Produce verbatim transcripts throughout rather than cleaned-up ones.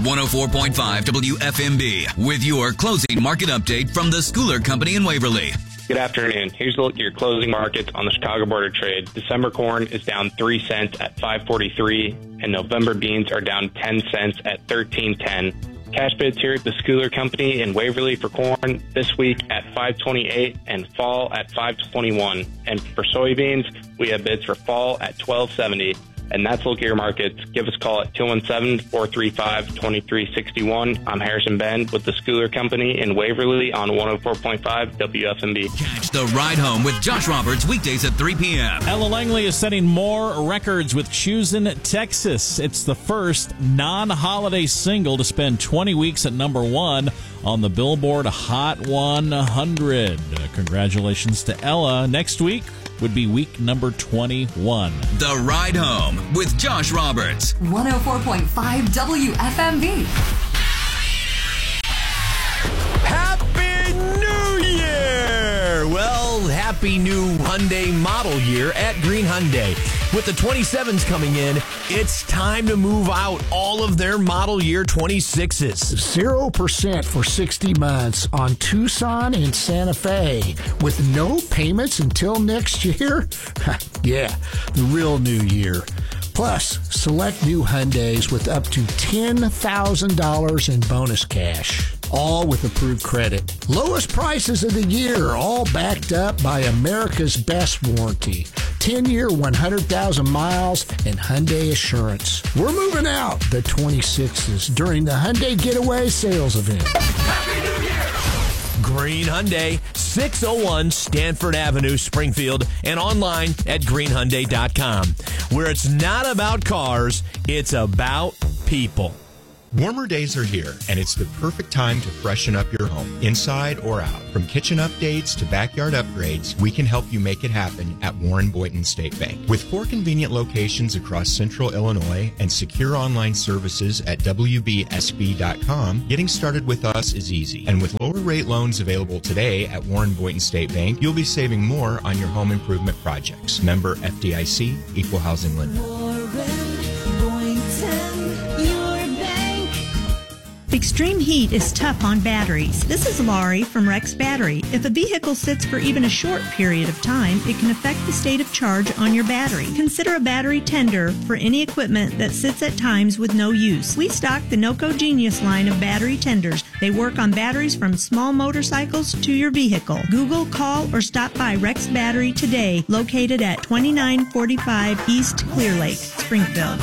one oh four point five W F M B with your closing market update from the Schooler Company in Waverly. Good afternoon. Here's a look at your closing markets on the Chicago Board of Trade. December corn is down three cents at five forty-three, and November beans are down ten cents at thirteen ten. Cash bids here at the Schooler Company in Waverly for corn this week at five twenty-eight and fall at five twenty-one. And for soybeans, we have bids for fall at twelve seventy. And that's look at your markets. Give us a call at two one seven, four three five, two three six one. I'm Harrison Bend with the Schooler Company in Waverly on one oh four point five W F M B. Catch the Ride Home with Josh Roberts weekdays at three p.m. Ella Langley is setting more records with Choosing Texas. It's the first non-holiday single to spend twenty weeks at number one on the Billboard Hot one hundred. Uh, congratulations to Ella. Next week would be week number twenty-one. The Ride Home with Josh Roberts. one oh four point five W F M B. Happy New Year! Well, happy new Hyundai model year at Green Hyundai. With the twenty-sevens coming in, it's time to move out all of their model year twenty-sixes. zero percent for sixty months on Tucson and Santa Fe with no payments until next year? Yeah, the real new year. Plus, select new Hyundais with up to ten thousand dollars in bonus cash. All with approved credit. Lowest prices of the year, all backed up by America's best warranty. ten-year, one hundred thousand miles, and Hyundai Assurance. We're moving out the twenty-sixes during the Hyundai Getaway Sales Event. Happy New Year! Green Hyundai, six oh one Stanford Avenue, Springfield, and online at green hyundai dot com, where it's not about cars, it's about people. Warmer days are here, and it's the perfect time to freshen up your home, inside or out. From kitchen updates to backyard upgrades, we can help you make it happen at Warren Boynton State Bank. With four convenient locations across central Illinois and secure online services at w b s b dot com, getting started with us is easy. And with lower rate loans available today at Warren Boynton State Bank, you'll be saving more on your home improvement projects. Member F D I C, Equal Housing Lender. Warren Boynton, your bank. Extreme heat is tough on batteries. This is Laurie from Rex Battery. If a vehicle sits for even a short period of time, it can affect the state of charge on your battery. Consider a battery tender for any equipment that sits at times with no use. We stock the NOCO Genius line of battery tenders. They work on batteries from small motorcycles to your vehicle. Google, call, or stop by Rex Battery today, located at twenty-nine forty-five East Clear Lake, Springfield.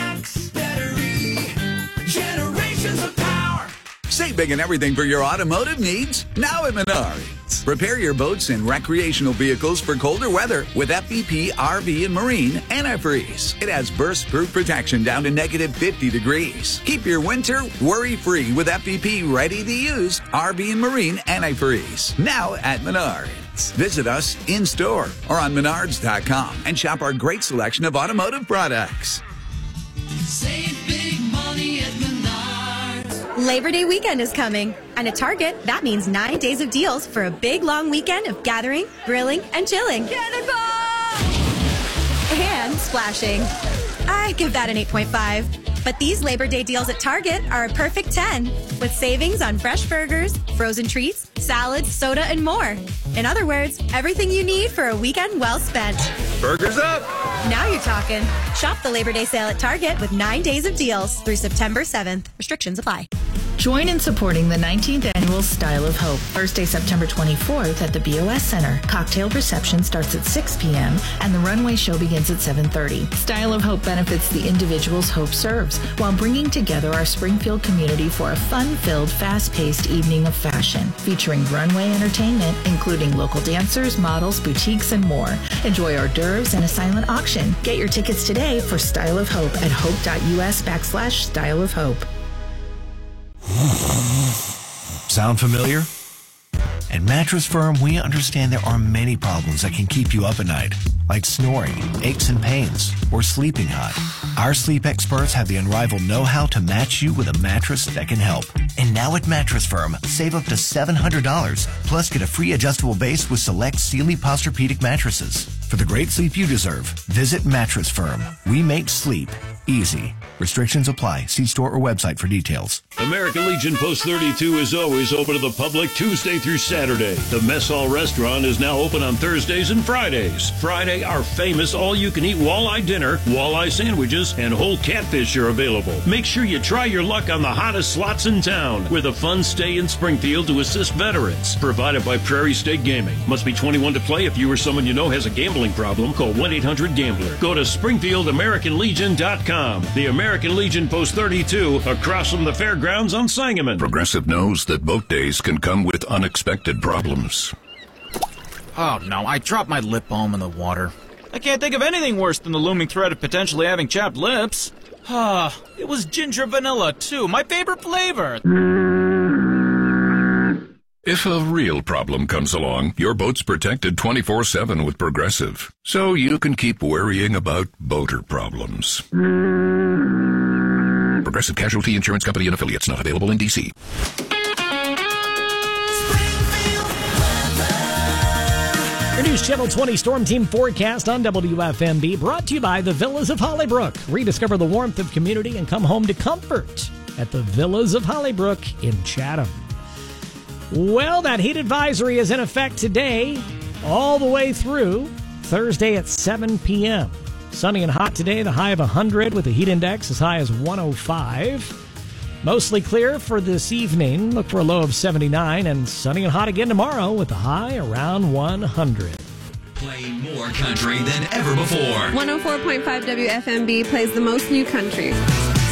Save big and everything for your automotive needs now at Menards. Prepare your boats and recreational vehicles for colder weather with F E P R V and Marine Antifreeze. It has burst-proof protection down to negative fifty degrees. Keep your winter worry-free with F E P ready-to-use R V and Marine Antifreeze. Now at Menards. Visit us in-store or on menards dot com and shop our great selection of automotive products. Save big money at Menards. Labor Day weekend is coming, and at Target, that means nine days of deals for a big, long weekend of gathering, grilling, and chilling. Cannonball! And splashing. I give that an eight point five. But these Labor Day deals at Target are a perfect ten, with savings on fresh burgers, frozen treats, salads, soda, and more. In other words, everything you need for a weekend well spent. Burgers up! Now you're talking. Shop the Labor Day sale at Target with nine days of deals through September seventh. Restrictions apply. Join in supporting the nineteenth Annual Style of Hope, Thursday, September twenty-fourth at the B O S Center. Cocktail reception starts at six p.m. and the runway show begins at seven thirty. Style of Hope benefits the individuals Hope serves while bringing together our Springfield community for a fun-filled, fast-paced evening of fashion, featuring runway entertainment, including local dancers, models, boutiques, and more. Enjoy hors d'oeuvres and a silent auction. Get your tickets today for Style of Hope at hope.us backslash Style of Hope. Sound familiar? At Mattress Firm, we understand there are many problems that can keep you up at night, like snoring, aches and pains, or sleeping hot. Our sleep experts have the unrivaled know-how to match you with a mattress that can help. And now at Mattress Firm, save up to seven hundred dollars, plus get a free adjustable base with select Sealy Posturepedic mattresses. For the great sleep you deserve, visit Mattress Firm. We make sleep Easy. Restrictions apply. See store or website for details. American Legion Post thirty-two is always open to the public Tuesday through Saturday. The Mess Hall Restaurant is now open on Thursdays and Fridays. Friday, our famous all-you-can-eat walleye dinner, walleye sandwiches, and whole catfish are available. Make sure you try your luck on the hottest slots in town with a fun stay in Springfield to assist veterans. Provided by Prairie State Gaming. Must be twenty-one to play. If you or someone you know has a gambling problem, call one eight hundred gambler. Go to Springfield American Legion dot com. The American Legion Post thirty-two across from the fairgrounds on Sangamon. Progressive knows that boat days can come with unexpected problems. Oh no, I dropped my lip balm in the water. I can't think of anything worse than the looming threat of potentially having chapped lips. Ah, it was ginger vanilla too, my favorite flavor. If a real problem comes along, your boat's protected twenty-four seven with Progressive, so you can keep worrying about boater problems. Progressive Casualty Insurance Company and Affiliates, not available in D C. Your News Channel twenty Storm Team forecast on W F M B, brought to you by the Villas of Hollybrook. Rediscover the warmth of community and come home to comfort at the Villas of Hollybrook in Chatham. Well, that heat advisory is in effect today, all the way through Thursday at seven p.m. Sunny and hot today, the high of one hundred with a heat index as high as one oh five. Mostly clear for this evening. Look for a low of seventy-nine, and sunny and hot again tomorrow with a high around one hundred. Playing more country than ever before. one oh four point five W F M B plays the most new country.